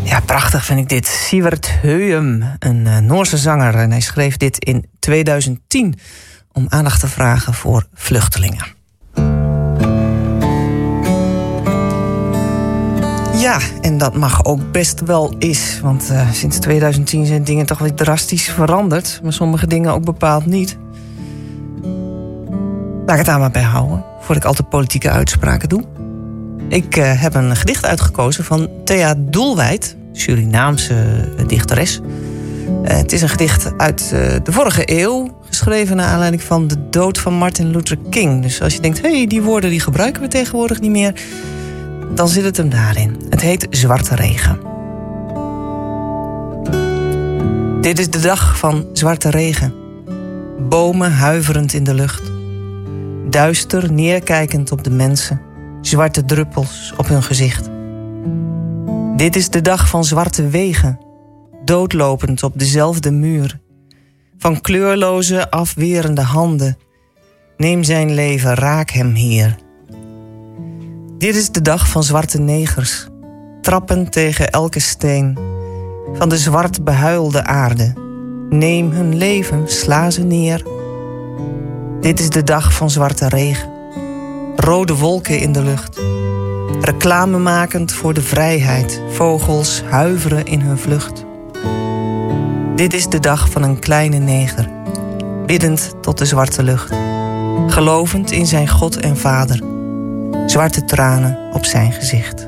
Ja, prachtig vind ik dit. Sivert Høyem, een Noorse zanger. En hij schreef dit in 2010 om aandacht te vragen voor vluchtelingen. Ja, en dat mag ook best wel eens. Want sinds 2010 zijn dingen toch weer drastisch veranderd. Maar sommige dingen ook bepaald niet. Laat ik het aan maar bij houden, voordat ik altijd politieke uitspraken doe. Ik heb een gedicht uitgekozen van Thea Doelwijd, Surinaamse dichteres. Het is een gedicht uit de vorige eeuw, geschreven naar aanleiding van de dood van Martin Luther King. Dus als je denkt, die woorden die gebruiken we tegenwoordig niet meer, dan zit het hem daarin. Het heet Zwarte Regen. Dit is de dag van zwarte regen. Bomen huiverend in de lucht. Duister neerkijkend op de mensen. Zwarte druppels op hun gezicht. Dit is de dag van zwarte wegen. Doodlopend op dezelfde muur. Van kleurloze afwerende handen. Neem zijn leven, raak hem, Heer. Dit is de dag van zwarte negers. Trappend tegen elke steen. Van de zwart behuilde aarde. Neem hun leven, sla ze neer. Dit is de dag van zwarte regen. Rode wolken in de lucht. Reclame makend voor de vrijheid. Vogels huiveren in hun vlucht. Dit is de dag van een kleine neger. Biddend tot de zwarte lucht. Gelovend in zijn God en Vader. Zwarte tranen op zijn gezicht.